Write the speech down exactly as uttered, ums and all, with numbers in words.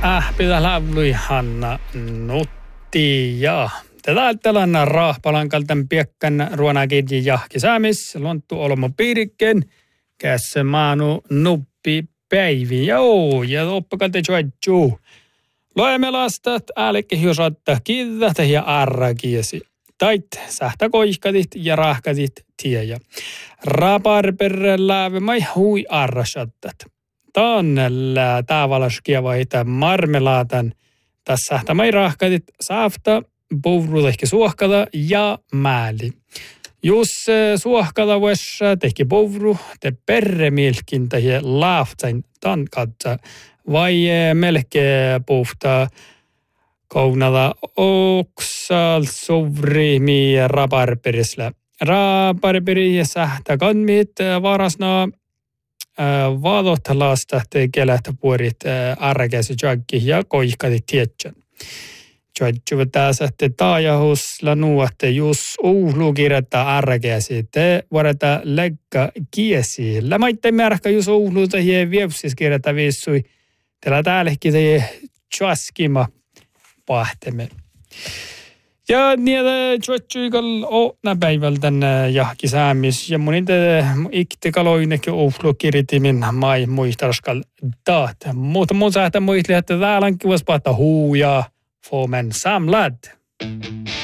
Äh, pitää lävlui Hanna Nutti ja tätä ajatellaan rahpalan kaltan piekkan ruonakidji jahki saamis lonttu olmo piirikken kässä maanu nuppi päivi joo ja oppakalte joajuu. Loemme lastat älkki hiusatta kiitätä ja arrakiesi. Tait sähtä koihkatit ja rahkatit tiejä. Raparperre lävemai hui arrasattat. Tannella tavallaskia vaihtaa marmelaatan. Tässä sähtämai rahkatit saafta, pouvru tehki suohkata ja määli. Jos suohkata vuessa tehki pouvru, te perremilkin tehi laaftain tankatsa. Vai melkein puhtaa kounada oksal sovrimi raparperisla. Raparperi ja sähtä kanmit varasna vaadottalasta tekelät puorit arkäsi jaggi ja koihkati tietsän. Joajjuva tässä te taajahusla nuotte jos uhlu kirjoittaa arkäsi te varata legga kiesi. Lämaitte märkä jos uhlu tehi viepsis kirjoittaa vissui. Tällä täälläkin tehi tjaskima pahtemme. Ja niitä tjoitjuikalla on päivällä tänne jahki säämis. Ja mun niitä ikti kaloinnekin uhlu kiritimin mai muistaskal taat. Mutta mun sähtä muisteli, että täällä on kivas paata huujaa. Fomen samlad.